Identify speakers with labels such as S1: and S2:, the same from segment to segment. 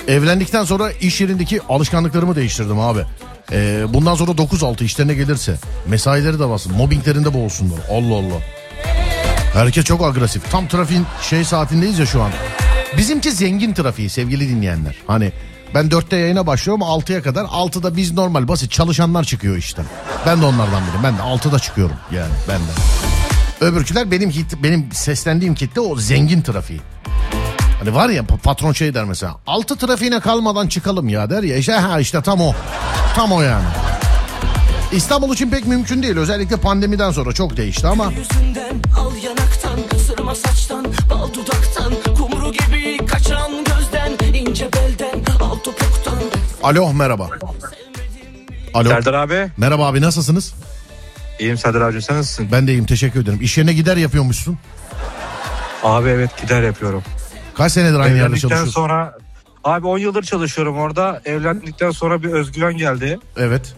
S1: Evlendikten sonra iş yerindeki alışkanlıklarımı değiştirdim abi. Bundan sonra 9-6 işlerine gelirse mesaileri de basın, mobbinglerinde boğulsunlar. Allah Allah. Herkes çok agresif. Tam trafiğin saatindeyiz ya şu an. Bizimki zengin trafiği sevgili dinleyenler. Hani ben 4'te yayına başlıyorum 6'ya kadar. 6'da biz normal basit çalışanlar çıkıyor işte. Ben de onlardan biriyim. Ben de 6'da çıkıyorum yani ben de. Öbürküler benim seslendiğim kitle o zengin trafiği. Hani var ya patron der mesela. 6 trafiğine kalmadan çıkalım ya der ya. İşte tam o. Tam o yani. İstanbul için pek mümkün değil. Özellikle pandemiden sonra çok değişti ama.
S2: Yüzünden, al yanaktan, sırma saçtan, bal dudaktan, kumru gibi kaçan gözden, ince belden, al topuktan.
S1: Alo merhaba. Alo.
S3: Serdar abi.
S1: Merhaba abi nasılsınız?
S3: İyiyim Serdar abi, sen nasılsın?
S1: Ben de iyiyim teşekkür ederim. İş yerine gider yapıyormuşsun.
S3: Abi evet gider yapıyorum.
S1: Kaç senedir aynı yerde çalışıyorsun?
S3: Sonra abi 10 yıldır çalışıyorum orada. Evlendikten sonra bir özgüven geldi.
S1: Evet.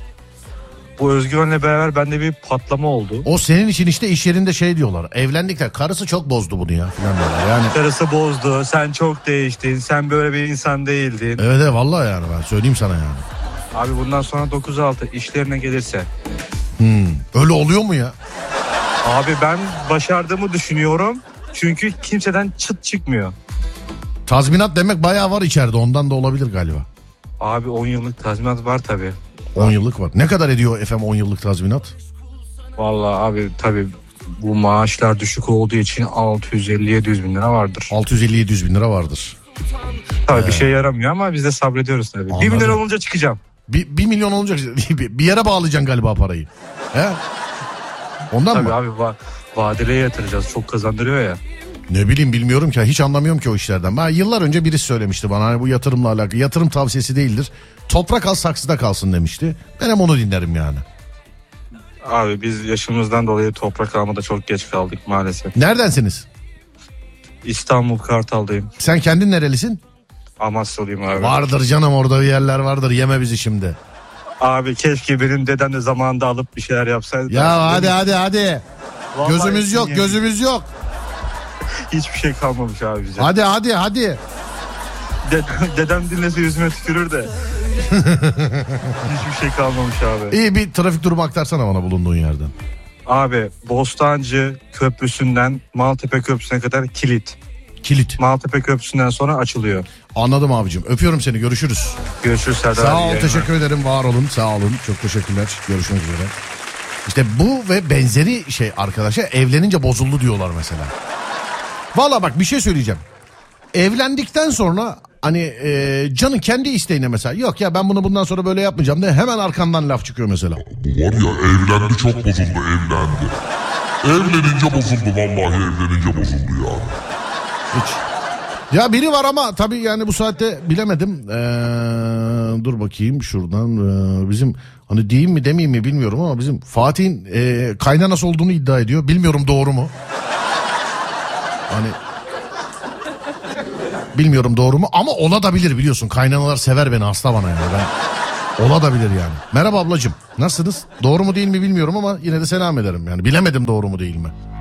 S3: Bu özgüvenle beraber bende bir patlama oldu.
S1: O senin için işte iş yerinde diyorlar. Evlendikten karısı çok bozdu bunu ya falan böyle. Yani.
S3: Karısı bozdu. Sen çok değiştin. Sen böyle bir insan değildin.
S1: Evet vallahi yani ben söyleyeyim sana yani.
S3: Abi bundan sonra 9-6 işlerine gelirse.
S1: Öyle oluyor mu ya?
S3: Abi ben başardığımı düşünüyorum. Çünkü kimseden çıt çıkmıyor.
S1: Tazminat demek bayağı var içeride, ondan da olabilir galiba.
S3: Abi 10 yıllık tazminat var tabii.
S1: 10 yıllık var. Ne kadar ediyor efendim 10 yıllık tazminat?
S3: Vallahi abi tabii bu maaşlar düşük olduğu için 650-700 bin lira vardır.
S1: 650-700 bin lira vardır.
S3: Tabii bir şey yaramıyor ama biz de sabrediyoruz tabii.
S1: Anladım.
S3: 1 milyon olunca çıkacağım.
S1: 1 milyon olacak. Bir yere bağlayacaksın galiba parayı. He? Ondan
S3: Tabii
S1: mı?
S3: abi vadeliye yatıracağız. Çok kazandırıyor ya.
S1: Ne bileyim bilmiyorum ki. Hiç anlamıyorum ki o işlerden. Ben yıllar önce birisi söylemişti bana. Hani bu yatırımla alakalı. Yatırım tavsiyesi değildir. Toprak al saksıda kalsın demişti. Ben hem onu dinlerim yani.
S3: Abi biz yaşımızdan dolayı toprak almada çok geç kaldık maalesef.
S1: Neredensiniz?
S3: İstanbul Kartal'dayım.
S1: Sen kendin nerelisin?
S3: Amasyalıyım abi.
S1: Vardır canım, orada bir yerler vardır. Yeme bizi şimdi.
S3: Abi keşke benim dedem de zamanında alıp bir şeyler yapsaydı.
S1: Ya hadi.
S3: Vallahi
S1: Gözümüz yok, gözümüz yok.
S3: Hiçbir şey kalmamış abi bize.
S1: Hadi.
S3: Dedem dinlese yüzüme tükürür de. Hiçbir şey kalmamış abi.
S1: İyi bir trafik durumu aktarsana bana bulunduğun yerden.
S3: Abi Bostancı Köprüsü'nden Maltepe Köprüsü'ne kadar kilit. Maltepe Köprüsü'nden sonra açılıyor.
S1: Anladım abicim. Öpüyorum seni. Görüşürüz.
S3: Görüşürüz Serdar
S1: Sağ
S3: abi.
S1: ol. Teşekkür ederim. Var olun. Sağ olun. Çok teşekkürler. Görüşmek üzere. İşte bu ve benzeri arkadaşlar evlenince bozuldu diyorlar mesela. Valla bak bir şey söyleyeceğim. Evlendikten sonra hani canın kendi isteğine mesela yok ya ben bunu bundan sonra böyle yapmayacağım de hemen arkandan laf çıkıyor mesela.
S4: Bu var ya evlendi çok bozuldu evlendi. Evlenince bozuldu vallahi evlenince bozuldu yani.
S1: Hiç. Ya biri var ama tabii yani bu saatte bilemedim. Dur bakayım şuradan. Bizim hani diyeyim mi demeyeyim mi bilmiyorum ama bizim Fatih'in kaynanası olduğunu iddia ediyor. Bilmiyorum doğru mu? Hani bilmiyorum doğru mu ama olabilir biliyorsun. Kaynanalar sever beni, hasta bana yani. Olabilir yani. Merhaba ablacığım, nasılsınız? Doğru mu değil mi bilmiyorum ama yine de selam ederim yani. Bilemedim doğru mu değil mi?